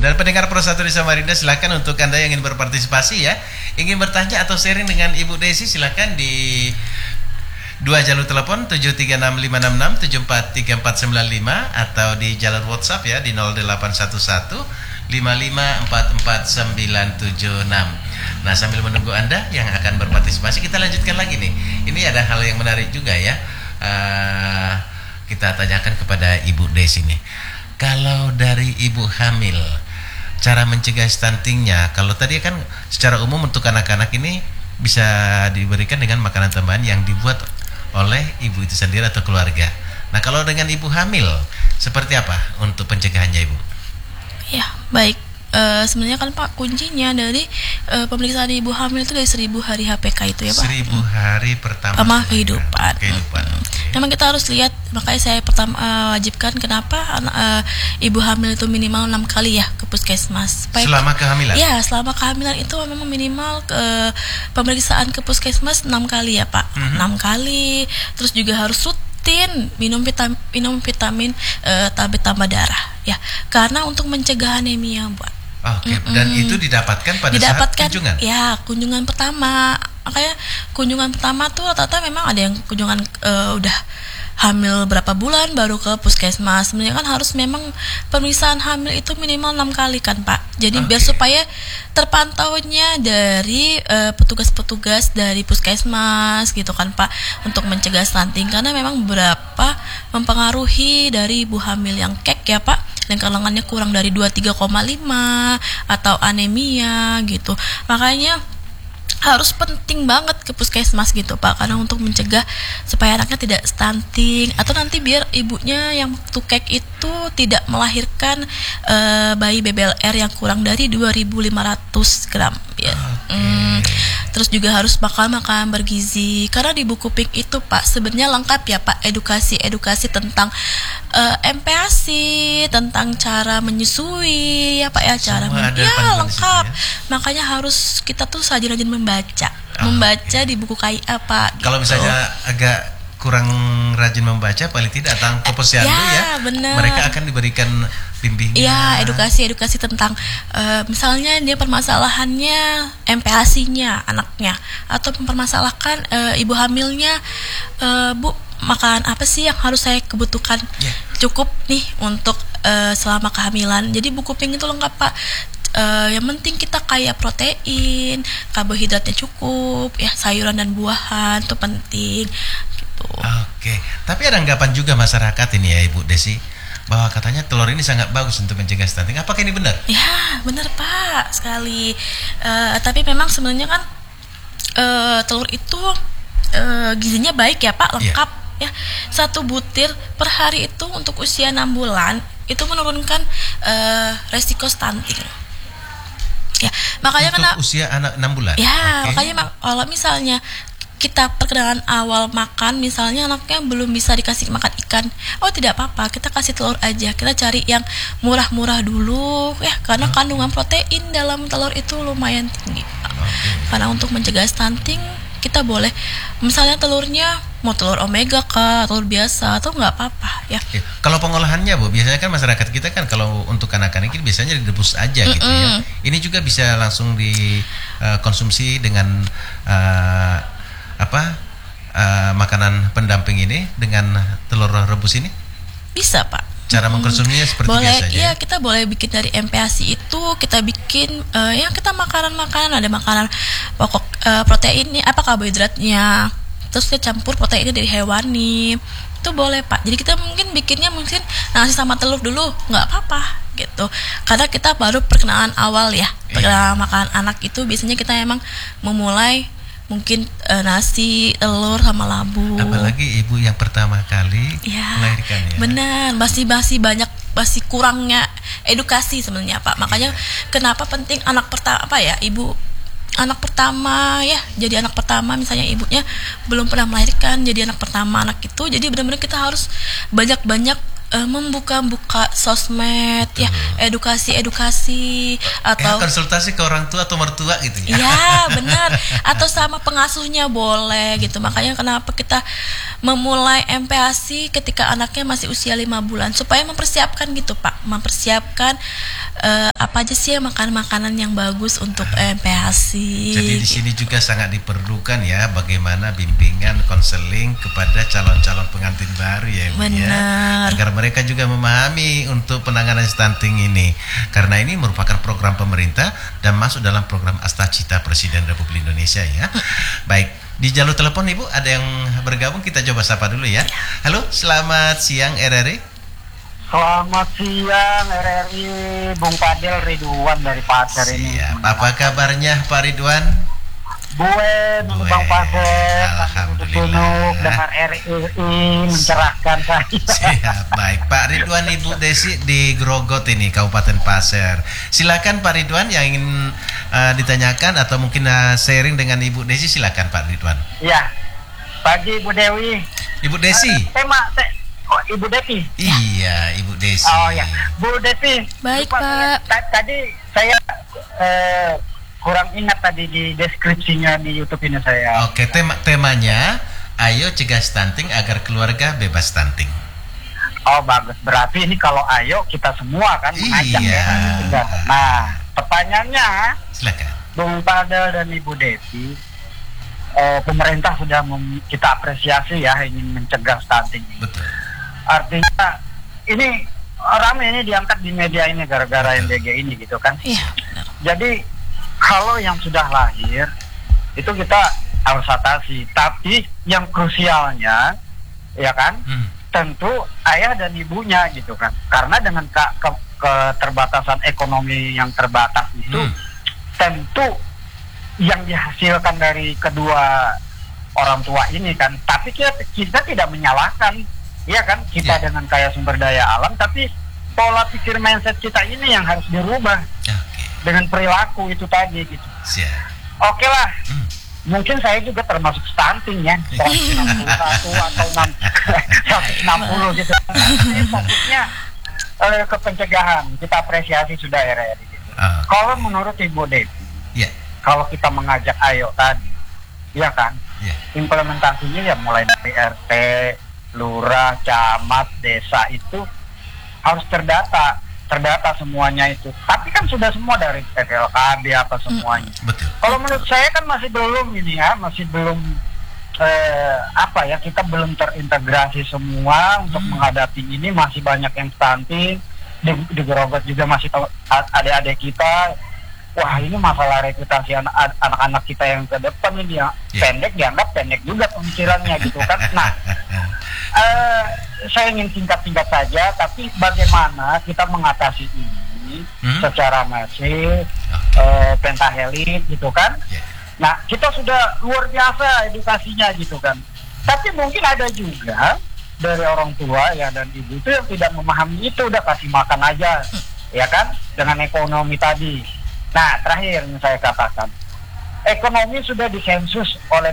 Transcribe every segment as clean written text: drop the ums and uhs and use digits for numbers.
Dan pendengar Pro 1 di Samarinda, silakan untuk Anda yang ingin berpartisipasi ya, ingin bertanya atau sharing dengan Ibu Desi, silakan di 2 jalur telepon 736566 743495 atau di jalur WhatsApp ya di 0811 5544 976. Nah, sambil menunggu Anda yang akan berpartisipasi, kita lanjutkan lagi nih. Ini ada hal yang menarik juga ya. Kita tanyakan kepada Ibu Desi nih. Kalau dari ibu hamil, cara mencegah stuntingnya, kalau tadi kan secara umum untuk anak-anak ini bisa diberikan dengan makanan tambahan yang dibuat oleh ibu itu sendiri atau keluarga. Nah, kalau dengan ibu hamil, seperti apa untuk pencegahannya, Ibu? Ya, baik. Sebenarnya kan Pak, kuncinya dari pemeriksaan ibu hamil itu dari 1000 hari HPK itu ya Pak. 1000 hari pertama kehidupan. Memang kita harus lihat, makanya saya pertama wajibkan kenapa ibu hamil itu minimal 6 kali ya ke puskesmas. Selama kehamilan? Ya, selama kehamilan itu memang minimal pemeriksaan ke puskesmas 6 kali ya Pak. 6 kali, terus juga harus rutin minum vitamin tablet tambah darah ya, karena untuk mencegah anemia buat. Oke, dan itu didapatkan pada saat kunjungan? Ya, kunjungan pertama. Makanya kunjungan pertama tuh rata-rata memang ada yang kunjungan udah hamil berapa bulan baru ke puskesmas. Sebenarnya kan harus memang pemeriksaan hamil itu minimal 6 kali kan Pak. Jadi biar supaya terpantaunya dari petugas-petugas dari puskesmas gitu kan Pak, untuk mencegah stunting, karena memang beberapa mempengaruhi dari ibu hamil yang kek ya Pak, yang kalangannya kurang dari 23,5 atau anemia gitu. Makanya harus penting banget ke puskesmas gitu Pak, karena untuk mencegah supaya anaknya tidak stunting, atau nanti biar ibunya yang waktu kek itu tidak melahirkan bayi BBLR yang kurang dari 2.500 gram ya. Terus juga harus makan bergizi, karena di buku PIK itu Pak sebenarnya lengkap ya Pak, edukasi tentang MPASI, tentang cara menyusui ya Pak ya, cara lengkap ya. Makanya harus kita tuh rajin membaca di buku KIA Pak gitu. Kalau misalnya agak kurang rajin membaca, paling tidak tentang posyandu ya, mereka akan diberikan bimbingan. Ya, edukasi tentang misalnya dia permasalahannya MPASI-nya anaknya, atau mempermasalahkan ibu hamilnya, Bu, makan apa sih yang harus saya kebutuhkan cukup nih untuk selama kehamilan. Jadi buku pink itu lengkap Pak. Yang penting kita kaya protein, karbohidratnya cukup ya, sayuran dan buahan itu penting gitu. Oke, tapi ada anggapan juga masyarakat ini ya Ibu Desi, bahwa katanya telur ini sangat bagus untuk mencegah stunting. Apakah ini benar? Ya, benar Pak sekali. Tapi memang sebenarnya kan telur itu gizinya baik ya Pak, lengkap ya. 1 butir per hari itu untuk usia 6 bulan itu menurunkan resiko stunting. Ya, makanya untuk usia anak 6 bulan. Ya, makanya kalau misalnya kita perkenalan awal makan, misalnya anaknya belum bisa dikasih makan ikan, tidak apa-apa, kita kasih telur aja. Kita cari yang murah-murah dulu ya, karena kandungan protein dalam telur itu lumayan tinggi. Karena untuk mencegah stunting kita boleh misalnya telurnya mau telur omega kah, telur biasa, atau nggak apa-apa ya. Kalau pengolahannya Bu, biasanya kan masyarakat kita kan kalau untuk anak-anak ini biasanya direbus aja gitu ya. Ini juga bisa langsung dikonsumsi dengan makanan pendamping ini dengan telur rebus ini? Bisa Pak. Cara mengkonsumsinya seperti biasa aja. Iya, kita boleh bikin dari MPASI itu, kita bikin kita makanan-makanan, ada makanan pokok proteinnya, karbohidratnya, terus kita campur proteinnya dari hewani, itu boleh Pak. Jadi kita bikinnya nasi sama telur dulu, nggak apa-apa gitu, karena kita baru perkenalan awal ya. Perkenalan makanan anak itu biasanya kita emang memulai mungkin nasi, telur sama labu. Apalagi ibu yang pertama kali melahirkan ya. Benar, masih kurangnya edukasi sebenarnya Pak. Makanya kenapa penting anak pertama ibu anak pertama ya, jadi anak pertama misalnya ibunya belum pernah melahirkan, jadi anak pertama anak itu, jadi benar-benar kita harus banyak-banyak membuka sosmed ya, edukasi atau konsultasi ke orang tua atau mertua gitu ya. Ya benar, atau sama pengasuhnya boleh gitu. Makanya kenapa kita memulai MPASI ketika anaknya masih usia 5 bulan supaya mempersiapkan gitu Pak. mempersiapkan apa aja sih makanan yang bagus untuk MPASI. Jadi di sini juga sangat diperlukan ya bagaimana bimbingan konseling kepada calon-calon pengantin baru ya Ibu, ya. Benar. Agar mereka juga memahami untuk penanganan stunting ini. Karena ini merupakan program pemerintah dan masuk dalam program Astacita Presiden Republik Indonesia ya. Baik, di jalur telepon Ibu ada yang bergabung, kita coba sapa dulu ya. Halo, selamat siang RRI. Selamat siang RRI, Bung Fadel Ridwan dari Pasir ini. Siap. Apa kabarnya Pak Ridwan? Buen, Bang Pasir, Alhamdulillah. dengan RRI mencerahkan saya. Siap, baik. Pak Ridwan, Ibu Desi di Grogot ini, Kabupaten Pasir. Silakan Pak Ridwan yang ingin ditanyakan atau mungkin sharing dengan Ibu Desi, silakan Pak Ridwan. Ya, pagi Ibu Dewi. Ibu Desi. Ibu Desi. Iya, Ibu Desi. Oh ya, Bu Desi. Baik, lupa Pak. Tadi saya kurang ingat tadi di deskripsinya di YouTube ini saya. Oke, temanya ayo cegah stunting agar keluarga bebas stunting. Oh bagus, berarti ini kalau ayo kita semua kan mengajak Iya. ya. Nah, pertanyaannya, Silakan. Bung Padel dan Ibu Desi, pemerintah sudah kita apresiasi ya ingin mencegah stunting. Betul. Artinya ini ramai ini diangkat di media ini gara-gara MBG ini gitu kan. Iya, benar. Jadi kalau yang sudah lahir itu kita harus atasi. Tapi yang krusialnya ya kan, tentu ayah dan ibunya gitu kan. Karena dengan keterbatasan ekonomi yang terbatas itu, tentu yang dihasilkan dari kedua orang tua ini kan. Tapi kita tidak menyalahkan, iya kan, kita dengan kaya sumber daya alam, tapi pola pikir mindset kita ini yang harus dirubah dengan perilaku itu tadi gitu. Siap. Oke lah. Mungkin saya juga termasuk stunting ya, 161 atau 160 gitu. Tapi fokusnya ke pencegahan. Kita apresiasi sudah RRI gitu. Kalau menurut Ibu Devi, kalau kita mengajak ayo tadi, ya kan, implementasinya ya mulai dari RT, lurah, camat, desa itu harus terdata semuanya itu. Tapi kan sudah semua dari PPLKB apa semuanya. Betul. Kalau menurut saya kan masih belum ini ya, masih belum kita belum terintegrasi semua untuk menghadapi ini. Masih banyak yang stunting di Grogot juga masih adik-adik kita. Wah, ini masalah reputasi anak-anak kita yang ke depan ini yang pendek, dianggap pendek juga pemikirannya gitu kan. Nah, saya ingin singkat-singkat saja, tapi bagaimana kita mengatasi ini secara masif, pentahelik gitu kan. Nah, kita sudah luar biasa edukasinya gitu kan. Tapi mungkin ada juga dari orang tua ya dan ibu itu yang tidak memahami itu, udah kasih makan aja, ya kan, dengan ekonomi tadi. Nah, terakhir yang saya katakan, ekonomi sudah disensus oleh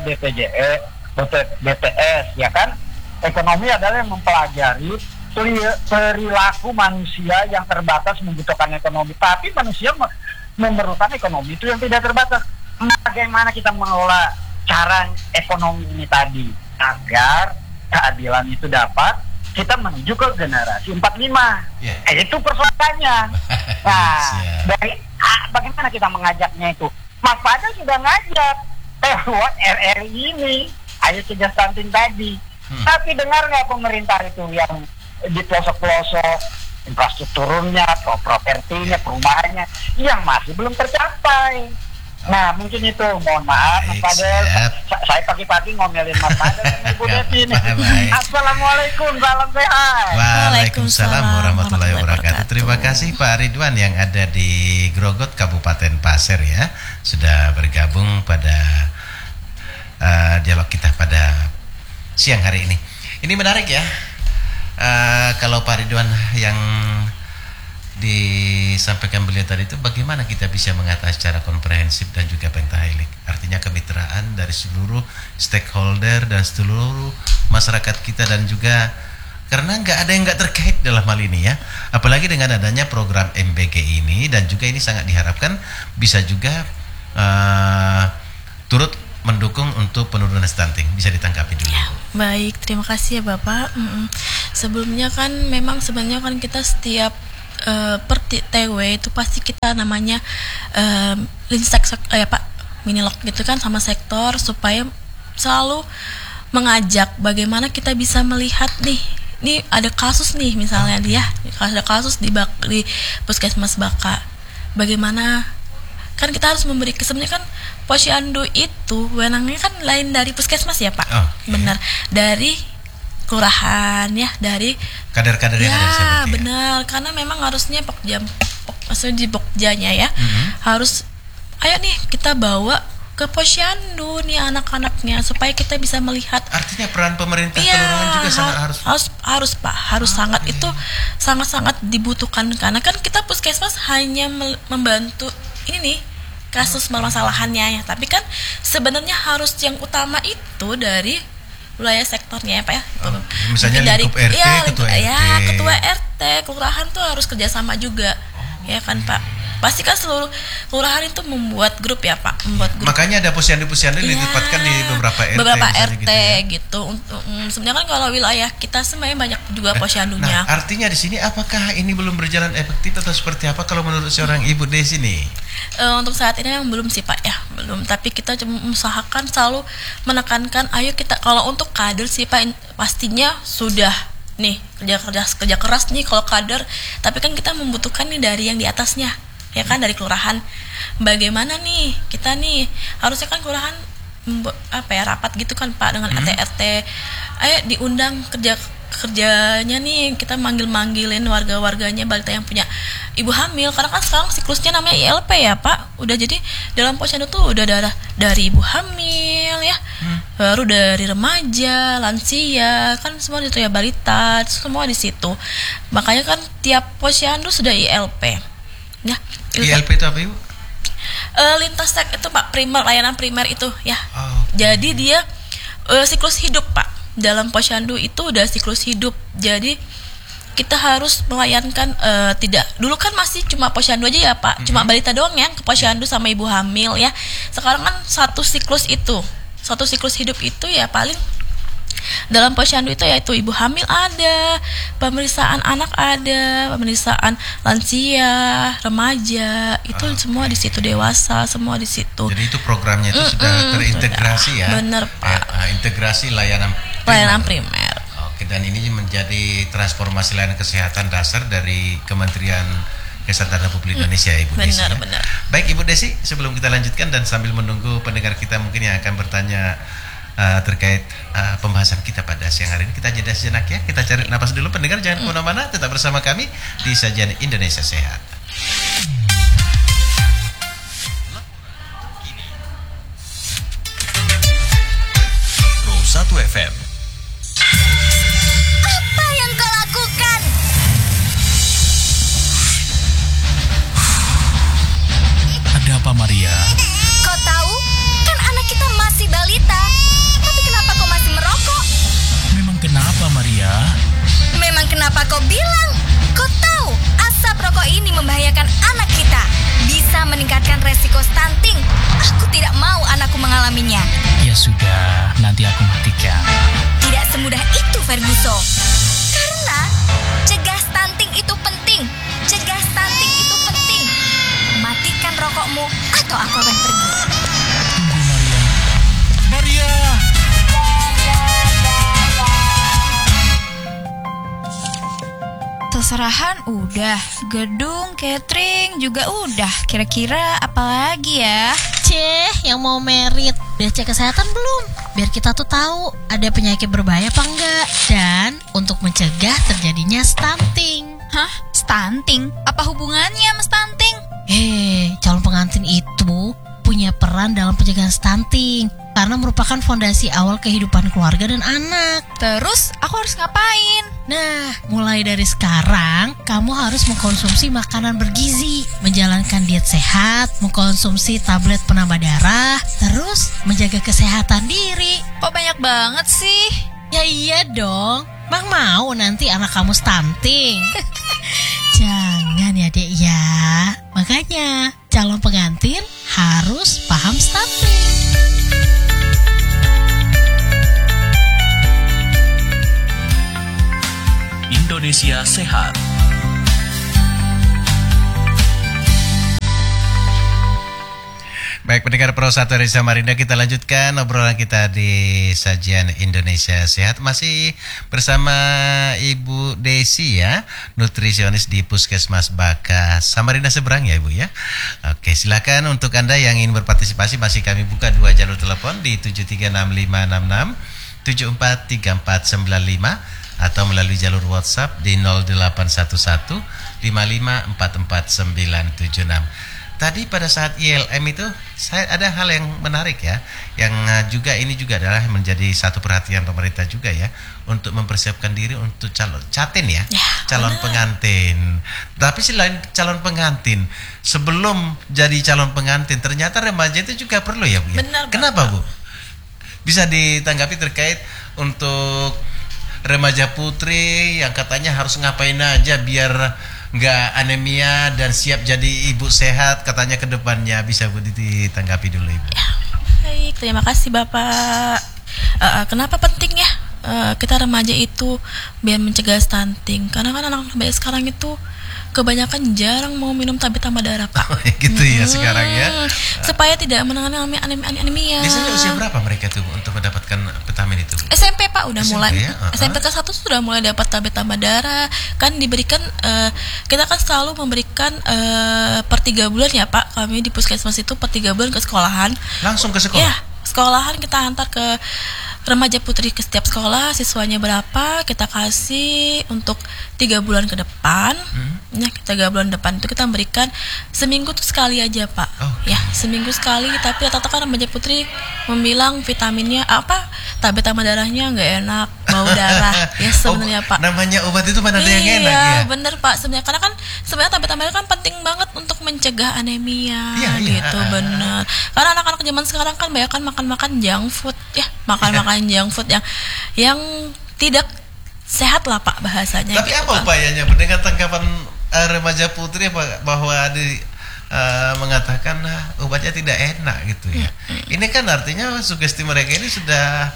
BPS, ya kan. Ekonomi adalah yang mempelajari perilaku manusia yang terbatas membutuhkan ekonomi, tapi manusia memerlukan ekonomi itu yang tidak terbatas. Bagaimana kita mengelola cara ekonomi ini tadi agar keadilan itu dapat kita menuju ke generasi 45. Itu persoalannya. Nah, bagaimana kita mengajaknya itu? Mas Fadel sudah ngajak lewat RRI ini, ayo cegah stunting tadi. Tapi dengar nggak pemerintah itu yang di pelosok-pelosok, infrastrukturnya, propertinya, perumahannya yang masih belum tercapai. Nah, mungkin itu, mohon maaf Mas Fadel, saya pagi-pagi ngomelin Mas Fadel dan Ibu Desi ini. Assalamualaikum, salam sehat. Waalaikumsalam warahmatullahi wabarakatuh. Terima kasih Pak Ridwan yang ada di Grogot, Kabupaten Pasir ya, sudah bergabung pada dialog kita pada siang hari ini. Ini menarik ya, kalau Pak Ridwan yang disampaikan beliau tadi itu, bagaimana kita bisa mengatasi secara komprehensif dan juga pentahelik, artinya kemitraan dari seluruh stakeholder dan seluruh masyarakat kita, dan juga karena nggak ada yang nggak terkait dalam hal ini ya, apalagi dengan adanya program MBG ini, dan juga ini sangat diharapkan bisa juga turut mendukung untuk penurunan stunting. Bisa ditanggapi dulu. Baik, terima kasih ya Bapak. Sebelumnya kan memang sebenarnya kan kita setiap per TW itu pasti kita namanya linsek Pak minilog gitu kan sama sektor, supaya selalu mengajak bagaimana kita bisa melihat nih ada kasus nih misalnya dia ada kasus di Puskesmas Baka, bagaimana kan kita harus memberi sebenarnya kan posyandu itu wewenangnya kan lain dari puskesmas ya Pak. Benar, dari kelurahan ya, dari kader-kader yang ada di sana. Benar, karena memang harusnya maksudnya di Pokjanya ya, harus ayo nih kita bawa ke posyandu nih anak-anaknya supaya kita bisa melihat. Artinya peran pemerintah kelurahan juga sangat harus Pak, harus sangat itu sangat-sangat dibutuhkan, karena kan kita puskesmas hanya membantu ini nih kasus permasalahannya ya, tapi kan sebenarnya harus yang utama itu dari wilayah sektornya ya Pak ya. Misalnya dari RT, ketua RT, kelurahan tuh harus kerjasama juga ya kan Pak. Pasti kan seluruh kelurahan itu membuat grup ya Pak, Makanya ada posyandu-posyandu yang ditempatkan di beberapa RT gitu. Sebenarnya kan kalau wilayah kita sebenarnya banyak juga posyandunya. Nah, artinya di sini apakah ini belum berjalan efektif atau seperti apa kalau menurut seorang Ibu Desi nih? Untuk saat ini memang belum sih Pak ya, belum. Tapi kita usahakan selalu menekankan, ayo kita kalau untuk kader sih Pak pastinya sudah nih kerja keras nih kalau kader. Tapi kan kita membutuhkan nih dari yang di atasnya. Ya kan, dari kelurahan. Bagaimana nih kita nih harusnya kan kelurahan rapat gitu kan Pak dengan RT. Ayo diundang kerjanya nih, kita manggilin warga-warganya balita yang punya ibu hamil, karena kan sekarang siklusnya namanya ILP ya Pak. Udah, jadi dalam posyandu tuh udah dari ibu hamil ya, baru dari remaja, lansia, kan semua itu ya, balita, semua di situ. Makanya kan tiap posyandu sudah ILP. Ya, ILP itu apa Ibu? Lintas sek itu Pak, layanan primer itu ya. Jadi dia siklus hidup Pak. Dalam posyandu itu udah siklus hidup. Jadi kita harus melayanikan tidak, dulu kan masih cuma posyandu aja ya Pak. Cuma balita doang yang ke posyandu sama ibu hamil ya. Sekarang kan satu siklus hidup itu ya paling dalam posyandu itu yaitu ibu hamil ada, pemeriksaan anak ada, pemeriksaan lansia, remaja, itu semua di situ, dewasa semua di situ. Jadi itu programnya itu sudah terintegrasi ya. Bener Pak. Integrasi layanan primer. Oke, dan ini menjadi transformasi layanan kesehatan dasar dari Kementerian Kesehatan Republik Indonesia Ibu Desi. Benar. Baik Ibu Desi, sebelum kita lanjutkan dan sambil menunggu pendengar kita mungkin yang akan bertanya terkait pembahasan kita pada siang hari ini, kita jeda sejenak ya. Kita cari napas dulu, pendengar jangan kemana-mana, tetap bersama kami di Sajian Indonesia Sehat. Pro 1 FM. Apa yang kau lakukan? Ada apa Maria? Kau tahu, kan anak kita masih balita. Tapi kenapa kau masih merokok? Memang kenapa Maria? Memang kenapa kau bilang? Kau tahu, asap rokok ini membahayakan anak kita. Bisa meningkatkan resiko stunting. Aku tidak mau anakku mengalaminya. Ya sudah, nanti aku matikan. Tidak semudah itu, Ferguso. Karena cegah stunting itu penting. Cegah stunting itu penting. Matikan rokokmu atau aku akan pergi. Tunggu Maria. Maria! Seserahan udah, gedung, catering juga udah. Kira-kira apa lagi ya? Yang mau merit, udah cek kesehatan belum? Biar kita tuh tahu ada penyakit berbahaya apa enggak. Dan untuk mencegah terjadinya stunting. Hah? Stunting? Apa hubungannya sama stunting? Calon pengantin itu punya peran dalam pencegahan stunting karena merupakan fondasi awal kehidupan keluarga dan anak. Terus aku harus ngapain? Nah, mulai dari sekarang kamu harus mengkonsumsi makanan bergizi, menjalankan diet sehat, mengkonsumsi tablet penambah darah, terus menjaga kesehatan diri. Kok banyak banget sih? Ya iya dong, Bang mau nanti anak kamu stunting. Jangan ya Dek ya. Makanya calon pengantin harus paham stunting. Indonesia Sehat. Baik pendengar Pro 1 dari Samarinda, kita lanjutkan obrolan kita di sajian Indonesia Sehat. Masih bersama Ibu Desi ya, nutrisionis di Puskesmas Bakas Samarinda seberang ya Ibu ya. Oke, silakan untuk Anda yang ingin berpartisipasi, masih kami buka 2 jalur telepon di 736566 743495 atau melalui jalur WhatsApp di 0811 5544976. Tadi pada saat ILM itu saya ada hal yang menarik ya, yang juga ini juga adalah menjadi satu perhatian pemerintah juga ya, untuk mempersiapkan diri untuk calon pengantin. Tapi selain calon pengantin, sebelum jadi calon pengantin ternyata remaja itu juga perlu ya Bu ya. Benar, kenapa Bu? Bisa ditanggapi terkait untuk remaja putri yang katanya harus ngapain aja biar nggak anemia dan siap jadi ibu sehat katanya ke depannya. Bisa Bu ditanggapi dulu Ibu. Ya, baik, terima kasih Bapak. Kenapa penting ya kita remaja itu biar mencegah stunting? Karena kan anak remaja sekarang itu kebanyakan jarang mau minum tablet tambah darah Pak. Gitu ya sekarang ya. Supaya tidak mengalami anemia. Biasanya usia berapa mereka tuh Bu, untuk mendapatkan vitamin itu Bu? SMP Pak udah SMP, mulai ya? SMP ke-1 sudah mulai dapat tablet tambah darah. Kan diberikan kita kan selalu memberikan per 3 bulan ya Pak. Kami di Puskesmas itu per 3 bulan ke sekolahan. Langsung ke sekolah? Ya, sekolahan kita antar ke remaja putri ke setiap sekolah, siswanya berapa kita kasih untuk 3 bulan ke depan. Ya, 3 bulan depan itu kita berikan seminggu tuh sekali aja Pak. Ya, seminggu sekali. Tapi rata-rata kan remaja putri membilang vitaminnya apa, tablet tambah darahnya nggak enak, bau darah. Ya sebenarnya Pak. Namanya obat itu mana ada yang enak ya? Iya, bener Pak. Sebenarnya karena kan sebenarnya tablet tambah darah kan penting banget untuk mencegah anemia. Gitu bener. Karena anak-anak zaman sekarang kan banyak kan makan junk food ya, makan junk food yang tidak sehat lah Pak bahasanya. Tapi gitu, apa Pak. upayanya dengan tanggapan remaja putri bahwa mengatakan obatnya tidak enak gitu ya? Ini kan artinya sugesti mereka ini sudah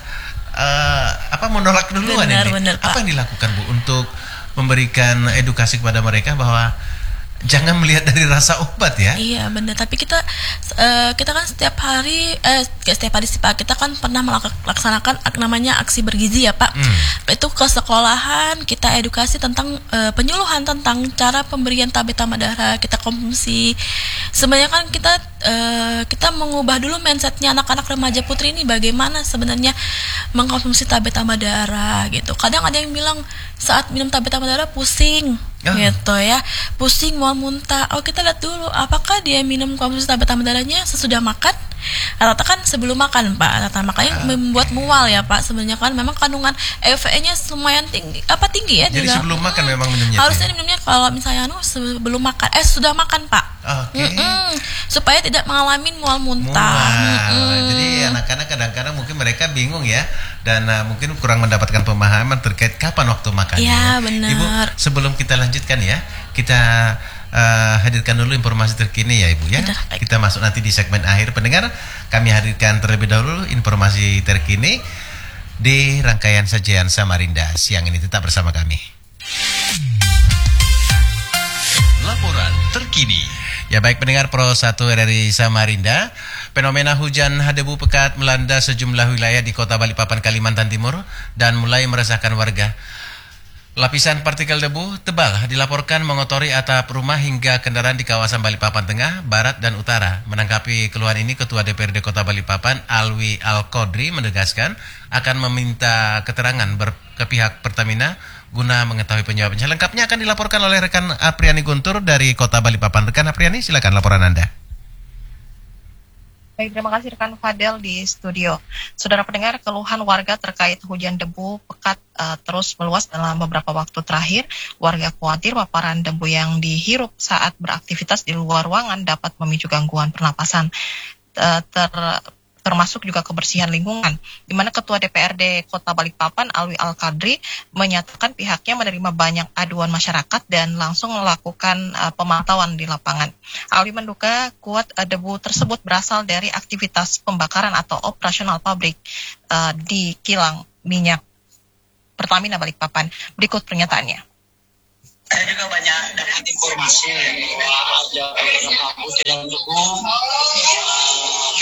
menolak duluan. Benar, apa yang dilakukan Bu untuk memberikan edukasi kepada mereka bahwa jangan melihat dari rasa obat ya? Iya benar. Tapi kita kan setiap hari sih Pak, kita kan pernah melaksanakan namanya aksi bergizi ya Pak. Itu ke sekolahan kita edukasi tentang penyuluhan tentang cara pemberian tablet tambah darah, kita konsumsi. Sebenarnya kan kita mengubah dulu mindsetnya anak-anak remaja putri ini bagaimana sebenarnya mengkonsumsi tablet tambah darah gitu. Kadang ada yang bilang saat minum tablet tambah darah pusing. Gitu ya, pusing mau muntah. Kita lihat dulu apakah dia minum konsumsi tablet tambah darahnya sesudah makan. Rata-rata kan sebelum makan Pak. Makanya membuat mual ya Pak. Sebenarnya kan memang kandungan EVE-nya lumayan tinggi ya. Jadi sebelum makan memang minumnya. Harusnya minumnya kalau misalnya sebelum makan sudah makan Pak. Supaya tidak mengalami mual muntah. Jadi anak-anak kadang-kadang mungkin mereka bingung ya, dan mungkin kurang mendapatkan pemahaman terkait kapan waktu makan. Iya benar. Ibu, sebelum kita lanjutkan ya, kita hadirkan dulu informasi terkini ya Ibu ya. Kita masuk nanti di segmen akhir. Pendengar, kami hadirkan terlebih dahulu informasi terkini di rangkaian sajian Samarinda siang ini. Tetap bersama kami. Laporan terkini. Ya baik pendengar Pro 1 RRI Samarinda, fenomena hujan debu pekat melanda sejumlah wilayah di Kota Balikpapan, Kalimantan Timur dan mulai meresahkan warga. Lapisan partikel debu tebal dilaporkan mengotori atap rumah hingga kendaraan di kawasan Balikpapan Tengah, Barat, dan Utara. Menanggapi keluhan ini, Ketua DPRD Kota Balikpapan, Alwi Al-Qodri, menegaskan akan meminta keterangan ke pihak Pertamina guna mengetahui penyebabnya. Lengkapnya akan dilaporkan oleh rekan Apriani Guntur dari Kota Balikpapan. Rekan Apriani, silakan laporan Anda. Baik, terima kasih rekan Fadel di studio. Saudara pendengar, keluhan warga terkait hujan debu pekat terus meluas dalam beberapa waktu terakhir. Warga khawatir paparan debu yang dihirup saat beraktivitas di luar ruangan dapat memicu gangguan pernapasan. Termasuk juga kebersihan lingkungan, di mana Ketua DPRD Kota Balikpapan Alwi Al-Qadri menyatakan pihaknya menerima banyak aduan masyarakat dan langsung melakukan pemantauan di lapangan. Alwi menduga kuat debu tersebut berasal dari aktivitas pembakaran atau operasional pabrik di kilang minyak Pertamina Balikpapan. Berikut pernyataannya. Saya juga banyak dapat informasi bahwa ada beberapa kilang debu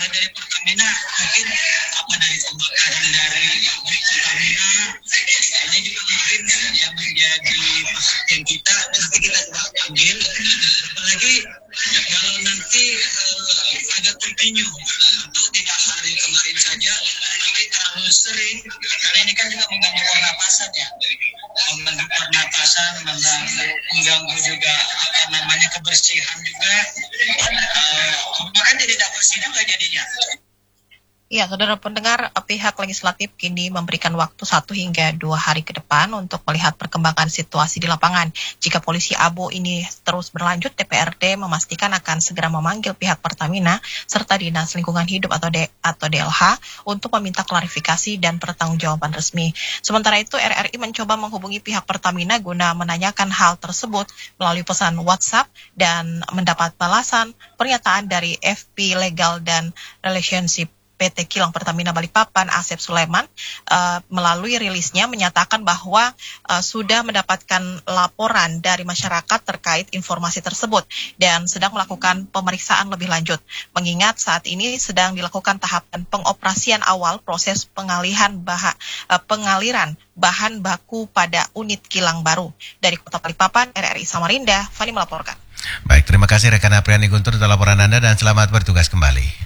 kalau dari Pertamina mungkin apa dari pembakaran dari pabrik Pertamina ini juga mungkin yang menjadi perhatian kita, nanti kita coba panggil, apalagi kalau nanti agak continue untuk tidak hari kemarin saja, tapi terlalu sering, karena ini kan juga mengganggu pernapasan ya, mengganggu pernapasan, mengganggu juga apa namanya kebersihan juga, makanya tidak bersih juga jadinya. Ya, saudara pendengar, pihak legislatif kini memberikan waktu 1 hingga 2 hari ke depan untuk melihat perkembangan situasi di lapangan. Jika polisi abu ini terus berlanjut, DPRD memastikan akan segera memanggil pihak Pertamina serta Dinas Lingkungan Hidup atau DLH untuk meminta klarifikasi dan pertanggungjawaban resmi. Sementara itu, RRI mencoba menghubungi pihak Pertamina guna menanyakan hal tersebut melalui pesan WhatsApp dan mendapat balasan pernyataan dari FP Legal dan Relationship PT Kilang Pertamina Balikpapan, Asep Sulaiman, melalui rilisnya menyatakan bahwa sudah mendapatkan laporan dari masyarakat terkait informasi tersebut dan sedang melakukan pemeriksaan lebih lanjut. Mengingat saat ini sedang dilakukan tahapan pengoperasian awal proses pengaliran bahan baku pada unit kilang baru. Dari Kota Balikpapan, RRI Samarinda, Fani melaporkan. Baik, terima kasih rekan Apriani Guntur untuk laporan Anda dan selamat bertugas kembali.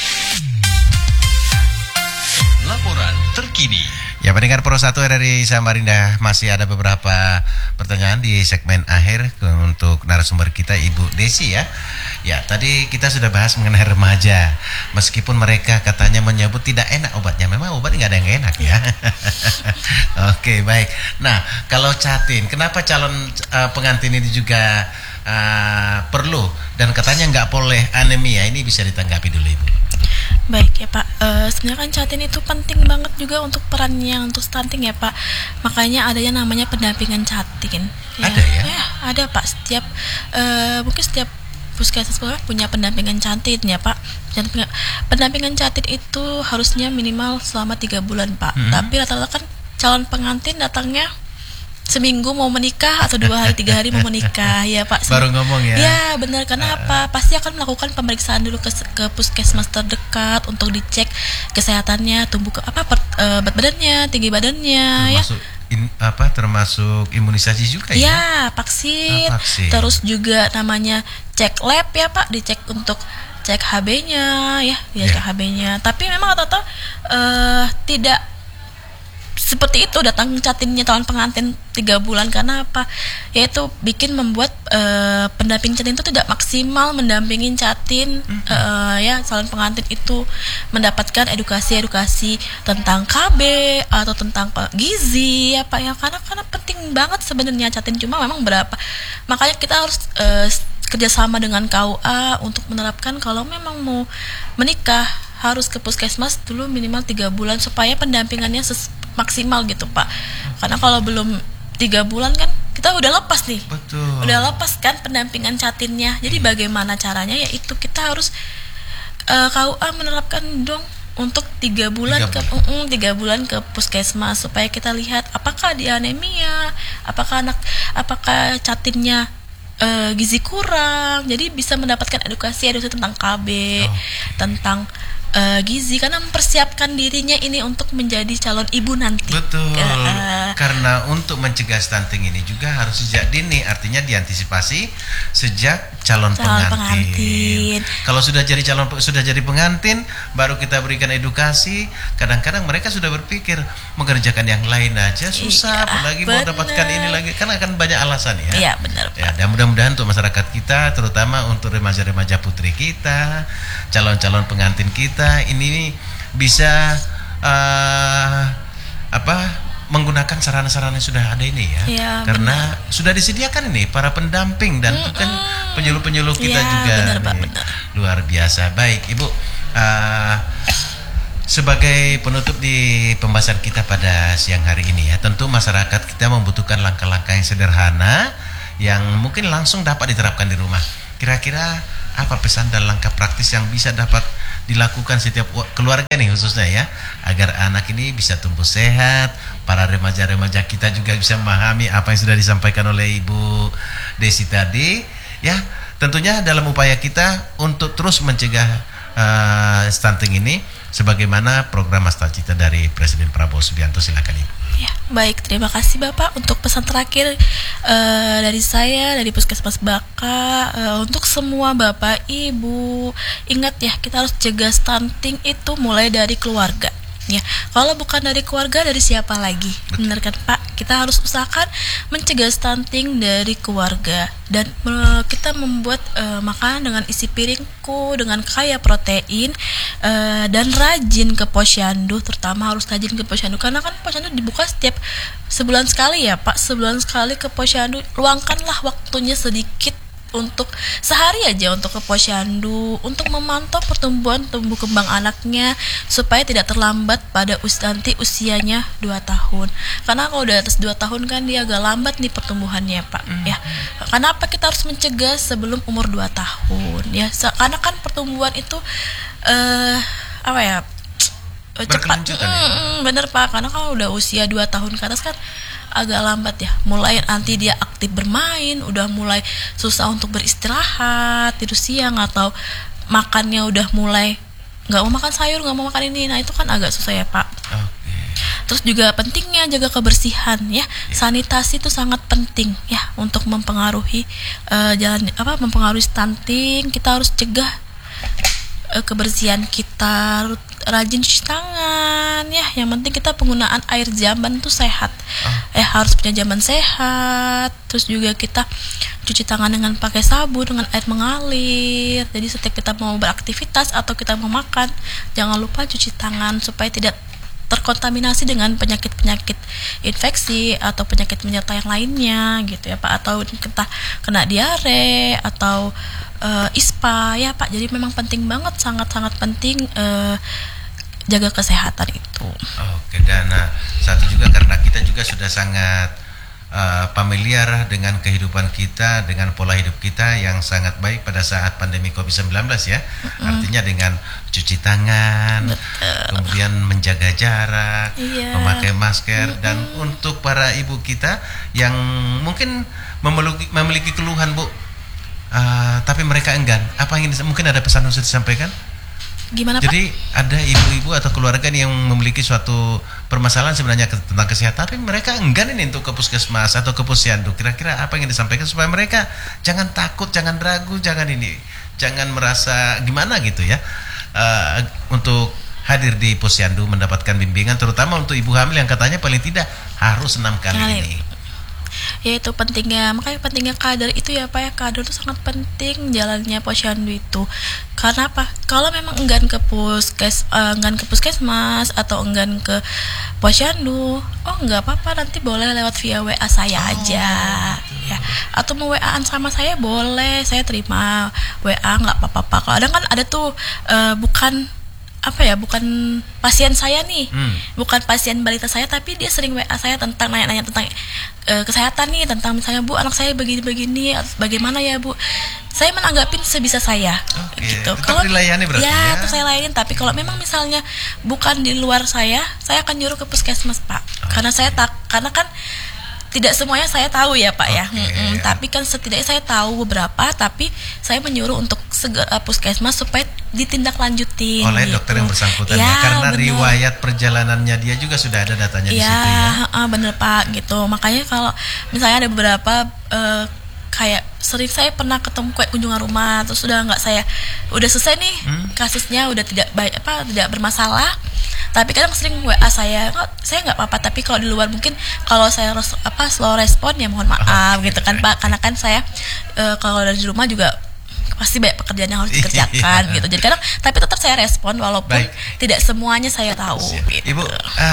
Laporan terkini. Ya, pendengar Pro 1 RRI Samarinda, masih ada beberapa pertanyaan di segmen akhir untuk narasumber kita Ibu Desi ya. Ya, tadi kita sudah bahas mengenai remaja. Meskipun mereka katanya menyebut tidak enak obatnya, memang obatnya nggak ada yang enak ya. Oke, baik. Nah, kalau Catin, kenapa calon pengantin ini juga perlu dan katanya nggak boleh anemia? Ini bisa ditanggapi dulu Ibu. Baik ya Pak, sebenarnya kan Catin itu penting banget juga untuk perannya untuk stunting ya Pak. Makanya adanya namanya pendampingan Catin. Ya. Ada ya? Ya, ada Pak. Mungkin setiap puskesmas punya pendampingan Catin ya Pak. Dan pendampingan Catin itu harusnya minimal selama 3 bulan Pak. Tapi rata-rata kan calon pengantin datangnya seminggu mau menikah atau 2 hari 3 hari mau menikah ya Pak. Baru ngomong ya. Ya benar, karena apa? Pasti akan melakukan pemeriksaan dulu ke puskesmas terdekat untuk dicek kesehatannya, berat badannya, tinggi badannya termasuk, ya. Termasuk imunisasi juga ya? Ya, vaksin. Vaksin. Terus juga namanya cek lab ya Pak, dicek untuk cek HB-nya ya, cek HB-nya. Tapi memang rata-rata tidak seperti itu datang Catinnya calon pengantin 3 bulan karena apa? Yaitu membuat pendamping Catin itu tidak maksimal mendampingin Catin ya calon pengantin itu mendapatkan edukasi tentang KB atau tentang gizi ya Pak ya, karena penting banget sebenarnya Catin, cuma memang makanya kita harus kerjasama dengan KUA untuk menerapkan kalau memang mau menikah harus ke puskesmas dulu minimal 3 bulan supaya pendampingannya maksimal gitu Pak. Karena kalau belum 3 bulan kan kita udah lepas nih. Betul. Udah lepas kan pendampingan Catinnya. Jadi bagaimana caranya? Yaitu kita harus KUA menerapkan dong untuk 3 bulan 3 bulan ke puskesmas supaya kita lihat apakah dia anemia, apakah Catinnya gizi kurang. Jadi bisa mendapatkan edukasi tentang KB, tentang gizi, karena mempersiapkan dirinya ini untuk menjadi calon ibu nanti. Betul. Karena untuk mencegah stunting ini juga harus sejak dini, artinya diantisipasi sejak calon pengantin. Kalau sudah jadi pengantin, baru kita berikan edukasi. Kadang-kadang mereka sudah berpikir mengerjakan yang lain aja susah, apalagi mau dapatkan ini lagi, karena akan banyak alasan ya. Iya benar. Ya, dan mudah-mudahan untuk masyarakat kita, terutama untuk remaja-remaja putri kita, calon-calon pengantin kita, ini bisa menggunakan sarana-sarana yang sudah ada ini ya, karena sudah disediakan ini para pendamping dan kan penyuluh-penyuluh kita juga benar, Pak, benar. Luar biasa. Baik Ibu, sebagai penutup di pembahasan kita pada siang hari ini ya, tentu masyarakat kita membutuhkan langkah-langkah yang sederhana yang mungkin langsung dapat diterapkan di rumah. Kira-kira apa pesan dan langkah praktis yang bisa dapat dilakukan setiap keluarga nih khususnya ya, agar anak ini bisa tumbuh sehat, para remaja-remaja kita juga bisa memahami apa yang sudah disampaikan oleh Ibu Desi tadi ya, tentunya dalam upaya kita untuk terus mencegah stunting ini sebagaimana program Masta Cita dari Presiden Prabowo Subianto. Silakan Ibu. Ya, baik, terima kasih Bapak untuk pesan terakhir dari saya, dari Puskesmas Baka, untuk semua Bapak Ibu, ingat ya, kita harus cegah stunting itu mulai dari keluarga. Ya, kalau bukan dari keluarga, dari siapa lagi? Benar kan Pak? Kita harus usahakan mencegah stunting dari keluarga, dan kita membuat makanan dengan isi piringku dengan kaya protein, dan rajin ke posyandu, terutama harus rajin ke posyandu karena kan posyandu dibuka setiap sebulan sekali ya Pak, sebulan sekali ke posyandu. Luangkanlah waktunya sedikit untuk sehari aja untuk ke posyandu, untuk memantau pertumbuhan tumbuh kembang anaknya supaya tidak terlambat pada nanti usianya 2 tahun. Karena kalau udah atas 2 tahun kan dia agak lambat nih pertumbuhannya Pak. Ya. Kenapa kita harus mencegah sebelum umur 2 tahun? Ya, karena kan pertumbuhan itu cepat. Bener Pak, karena kalau udah usia 2 tahun ke atas kan agak lambat ya, mulai nanti dia aktif bermain, udah mulai susah untuk beristirahat, tidur siang, atau makannya udah mulai nggak mau makan sayur, nggak mau makan ini. Nah itu kan agak susah ya Pak. Terus juga pentingnya jaga kebersihan ya. Sanitasi itu sangat penting ya untuk mempengaruhi mempengaruhi stunting. Kita harus cegah kebersihan kita, rajin cuci tangan ya. Yang penting kita penggunaan air jamban itu sehat. Harus punya jamban sehat. Terus juga kita cuci tangan dengan pakai sabun, dengan air mengalir. Jadi setiap kita mau beraktivitas atau kita mau makan, jangan lupa cuci tangan supaya tidak terkontaminasi dengan penyakit-penyakit infeksi atau penyakit penyerta yang lainnya gitu ya Pak, atau kita kena diare atau ISPA ya Pak. Jadi memang penting banget, sangat-sangat penting jaga kesehatan itu. Oke, dan satu juga karena kita juga sudah sangat familiar dengan kehidupan kita, dengan pola hidup kita yang sangat baik pada saat pandemi COVID-19 ya. Artinya dengan cuci tangan, kemudian menjaga jarak, memakai masker. Dan untuk para ibu kita yang mungkin memiliki keluhan Bu, tapi mereka enggan, mungkin ada pesan khusus disampaikan? Gimana Pak? Jadi ada ibu-ibu atau keluarga yang memiliki suatu permasalahan sebenarnya tentang kesehatan, tapi mereka enggan ini untuk ke puskesmas atau ke posyandu. Kira-kira apa yang disampaikan supaya mereka jangan takut, jangan ragu, jangan merasa gimana gitu ya, untuk hadir di posyandu mendapatkan bimbingan, terutama untuk ibu hamil yang katanya paling tidak harus 6 kali ini. Ya itu pentingnya, makanya pentingnya kader itu ya Pak ya. Kader itu sangat penting jalannya posyandu itu. Karena apa? Kalau memang enggan ke puskesmas atau enggan ke posyandu, nggak apa-apa, nanti boleh lewat via WA saya aja ya. Atau mau WA-an sama saya boleh, saya terima WA, nggak apa-apa. Kadang kan ada tuh bukan pasien saya nih, bukan pasien balita saya, tapi dia sering WA saya tentang nanya-nanya tentang kesehatan nih, tentang misalnya Bu, anak saya begini-begini, bagaimana ya Bu? Saya menanggapin sebisa saya, gitu. Kalau dilayani berarti ya, terus saya layanin. Tapi kalau memang misalnya bukan di luar saya akan nyuruh ke puskesmas Pak, karena karena kan tidak semuanya saya tahu ya Pak ya. Tapi kan setidaknya saya tahu beberapa, tapi saya menyuruh untuk puskesmas supaya ditindaklanjutin oleh gitu. Dokter yang bersangkutan ya, karena bener. Riwayat perjalanannya dia juga sudah ada datanya di situ ya. Bener Pak gitu. Makanya kalau misalnya ada beberapa kayak sering saya pernah ketemu kayak kunjungan rumah, terus udah selesai nih kasusnya, udah tidak bermasalah. Tapi kadang sering WA saya nggak apa-apa, tapi kalau di luar mungkin kalau saya slow respon ya mohon maaf gitu kan Pak, karena kan saya kalau dari rumah juga pasti banyak pekerjaan yang harus dikerjakan gitu. Jadi kadang tapi tetap saya respon walaupun tidak semuanya saya tahu. Gitu. Ibu,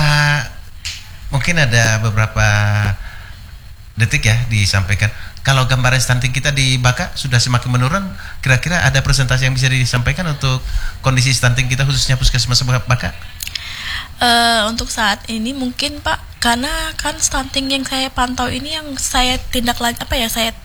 mungkin ada beberapa detik ya disampaikan. Kalau gambaran stunting kita di Baka sudah semakin menurun, kira-kira ada presentasi yang bisa disampaikan untuk kondisi stunting kita khususnya puskesmas Baka? Untuk saat ini mungkin Pak, karena kan stunting yang saya pantau ini yang saya saya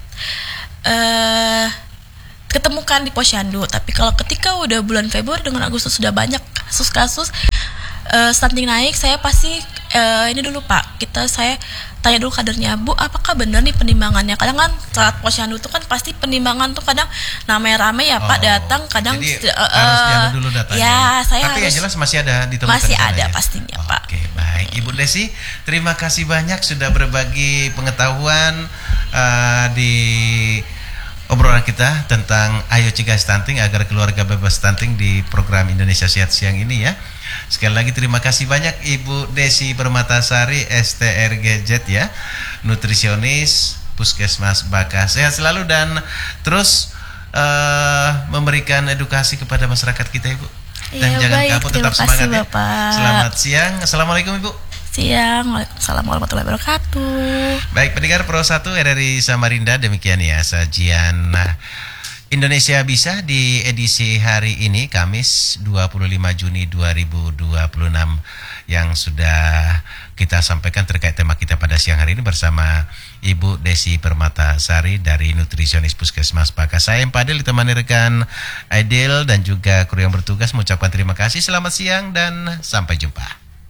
ketemukan di posyandu. Tapi kalau ketika udah bulan Februari dengan Agustus sudah banyak kasus-kasus stunting naik, saya pasti ini dulu Pak, saya tanya dulu kadernya, Bu, apakah benar nih penimbangannya? Kadang kan saat posyandu itu kan pasti penimbangan tuh kadang namanya rame ya Pak, datang kadang jadi harus diambil dulu datanya. Ya, saya tapi yang jelas masih ada ditemukan. Masih sana, ada ya? pastinya Pak. Oke, baik Ibu Desi, terima kasih banyak sudah berbagi pengetahuan di obrolan kita tentang Ayo Cegah Stunting agar keluarga bebas stunting di program Indonesia Sehat siang ini ya. Sekali lagi terima kasih banyak Ibu Desi Permatasari STRGZ ya, nutrisionis Puskesmas Baka. Sehat selalu dan terus memberikan edukasi kepada masyarakat kita Ibu. Dan Iya, jangan baik, kapok, terima tetap semangat kasih, ya. Bapak. Selamat siang. Assalamualaikum Ibu. Siang, Waalaikumsalam warahmatullahi wabarakatuh. Baik, pendengar Pro 1 RRI Samarinda, demikian ya sajian Indonesia Bisa di edisi hari ini Kamis 25 Juni 2026 yang sudah kita sampaikan terkait tema kita pada siang hari ini bersama Ibu Desi Permatasari dari nutrisionis Puskesmas Baka. Saya Empadil ditemani rekan Aidil dan juga kru yang bertugas mengucapkan terima kasih. Selamat siang dan sampai jumpa.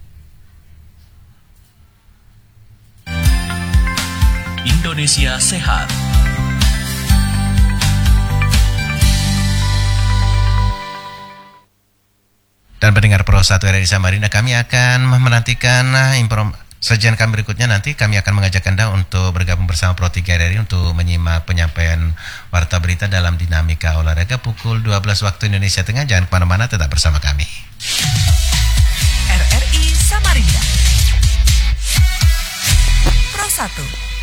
Indonesia Sehat. Dan pendengar Pro 1 RRI Samarinda, kami akan menantikan sajian kami berikutnya. Nanti kami akan mengajak Anda untuk bergabung bersama Pro 3 RRI untuk menyimak penyampaian warta berita dalam dinamika olahraga pukul 12 waktu Indonesia Tengah. Jangan kemana-mana, tetap bersama kami. RRI Samarinda Pro 1